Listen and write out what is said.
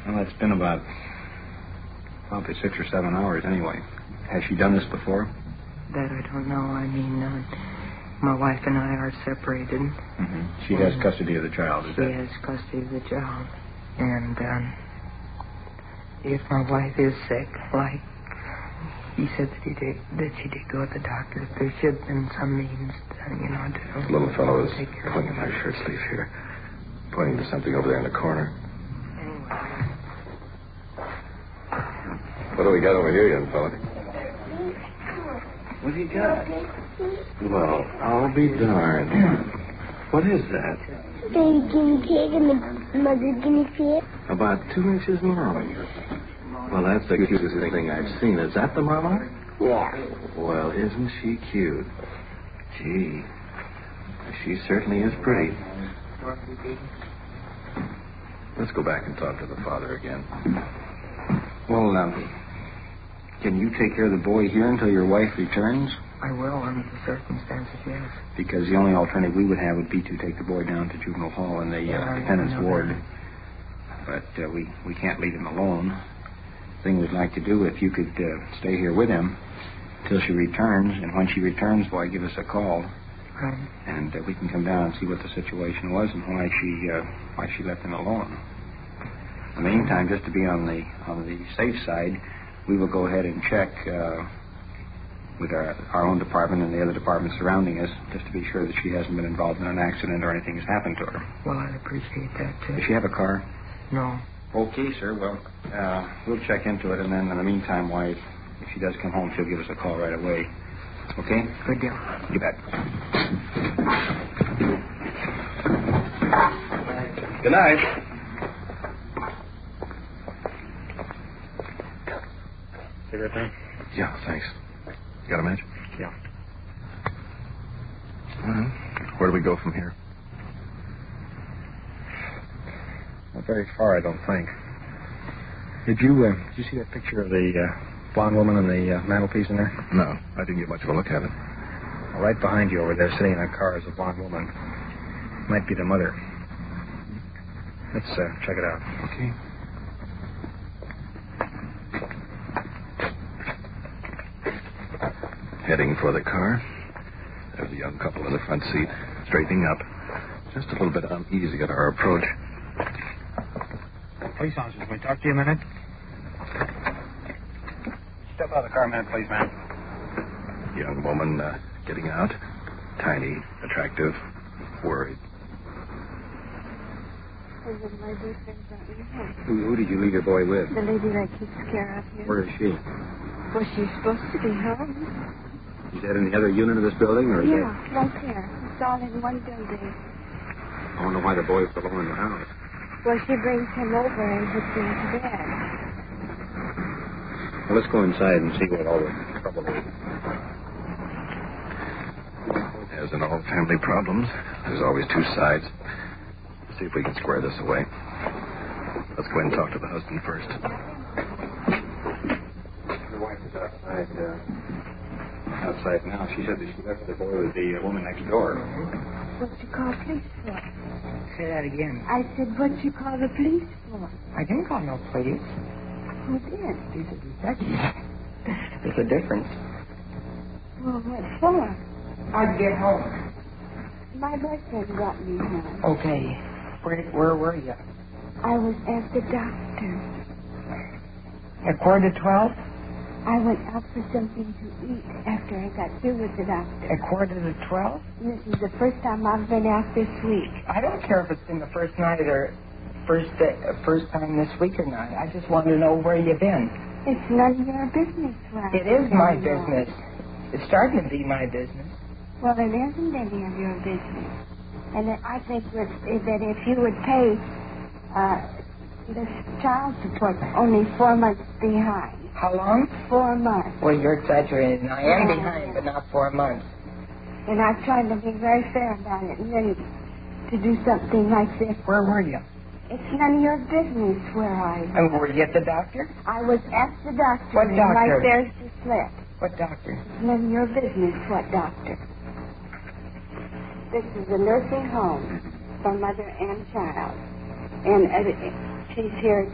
Well, it's been about probably 6 or 7 hours anyway. Has she done this before? That I don't know. I mean, my wife and I are separated. Mm-hmm. She has custody of the child, is She has custody of the child. And if my wife is sick, like he said that she did go to the doctor, there should have been some means, to The little fellow is pointing her shirt sleeve here, pointing to something over there in the corner. Anyway. What do we got over here, young fella? What have you got? Well, I'll be darned. What is that? Baby guinea pig and the mother guinea pig. About 2 inches long. Well, that's the cutest thing I've seen. Is that the mama? Yeah. Well, isn't she cute? Gee, she certainly is pretty. Let's go back and talk to the father again. Well, can you take care of the boy here until your wife returns? I will, under the circumstances, yes. Because the only alternative we would have would be to take the boy down to juvenile hall in the dependents ward. But we can't leave him alone. The thing we'd like to do, if you could stay here with him till she returns, and when she returns, boy, give us a call. Right. And we can come down and see what the situation was and why she left him alone. In the meantime, just to be on the safe side, we will go ahead and check with our own department and the other departments surrounding us, just to be sure that she hasn't been involved in an accident or anything has happened to her. Well, I'd appreciate that, too. Does she have a car? No. Okay, sir. Well, we'll check into it, and then in the meantime, why, if she does come home, she'll give us a call right away. Okay? Good deal. You bet. Good night. Cigarette time? Yeah, thanks. You got a match? Yeah. Well, where do we go from here? Not very far, I don't think. Did you see that picture of the blonde woman on the mantelpiece in there? No, I didn't get much of a look at it. Well, right behind you over there, sitting in a car, is a blonde woman. Might be the mother. Let's check it out. Okay. Heading for the car. There's a young couple in the front seat, straightening up. Just a little bit uneasy at our approach. Police officers, can we talk to you a minute? Step out of the car a minute, please, ma'am. Young woman getting out. Tiny, attractive, worried. My boyfriend brought me home. Who did you leave your boy with? The lady that keeps care of him. Where is she? Well, she's supposed to be home. Is that in the other unit of this building, or is Yeah, right there. It's all in one building. I wonder why the boy was alone in the house. Well, she brings him over and puts him to bed. Well, let's go inside and see what all the trouble is. As in all family problems, there's always two sides. See if we can square this away. Let's go ahead and talk to the husband first. The wife is outside now. She said that she left the boy with the woman next door. What'd you call police for? Say that again. I said, what'd you call the police for? I didn't call no police. Who did? He's a detective. There's a difference. Well, what for? I'd get home. My boyfriend brought me home. Okay. Where were you? I was at the doctor. At 11:45? I went out for something to eat after I got through with the doctor. At 11:45? This is the first time I've been out this week. I don't care if it's been the first night or first time this week or not. I just want to know where you've been. It's none of your business, right? It is my business. It's starting to be my business. Well, it isn't any of your business. And I think that if you would pay the child support only 4 months behind. How long? 4 months. Well, you're exaggerating. I am behind, but not 4 months. And I tried to be very fair about it, and then to do something like this. Where were you? It's none of your business where I was. And were you at the doctor? I was at the doctor. What and doctor? right there's the slip. What doctor? It's none of your business what doctor. This is a nursing home for mother and child. And she's here